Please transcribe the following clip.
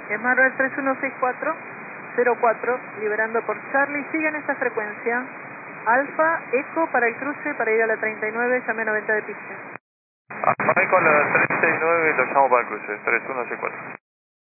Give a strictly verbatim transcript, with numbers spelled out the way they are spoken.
Emmanuel tres uno seis cuatro cero cuatro, liberando por Charlie, sigue en esta frecuencia. Alfa, Eco para el cruce, para ir a la treinta y nueve, llame a noventa de pista. Alfa Eco a la treinta y nueve, lo llamo para el cruce, tres uno seis cuatro.